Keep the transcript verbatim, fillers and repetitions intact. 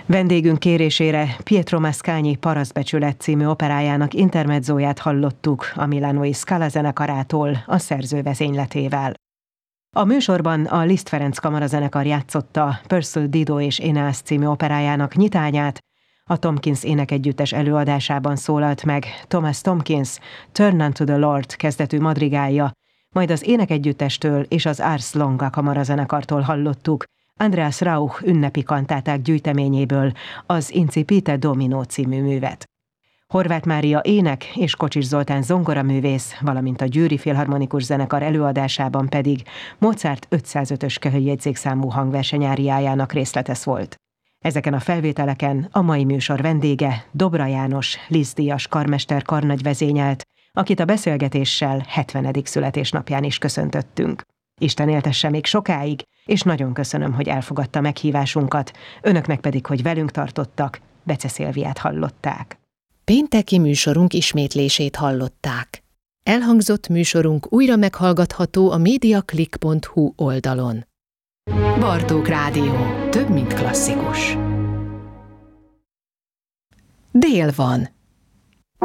Vendégünk kérésére Pietro Mascagni Parasztbecsület című operájának intermezzóját hallottuk a milánói Scala zenekarától a szerző vezényletével. A műsorban a Liszt Ferenc kamarazenekar játszotta Purcell Dido és Eneas című operájának nyitányát, a Tomkins énekegyüttes előadásában szólalt meg Thomas Tomkins Turn Unto the Lord kezdetű madrigálja, majd az énekegyüttestől és az Ars Longa kamarazenekartól hallottuk Andreas Rauch ünnepi kantáták gyűjteményéből az Incipite Domino című művet. Horváth Mária ének és Kocsis Zoltán zongoraművész, valamint a Győri Filharmonikus Zenekar előadásában pedig Mozart ötszázötös köhöjjegyzékszámú hangversenyáriájának részletes volt. Ezeken a felvételeken a mai műsor vendége Dobra János, Liszt-díjas karmester karnagy vezényelt, akit a beszélgetéssel hetvenedik születésnapján is köszöntöttünk. Isten éltesse még sokáig, és nagyon köszönöm, hogy elfogadta meghívásunkat, önöknek pedig, hogy velünk tartottak, Bece Szilviát hallották. Pénteki műsorunk ismétlését hallották. Elhangzott műsorunk újra meghallgatható a mediaclick pont hu oldalon. Bartók Rádió. Több, mint klasszikus. Dél van.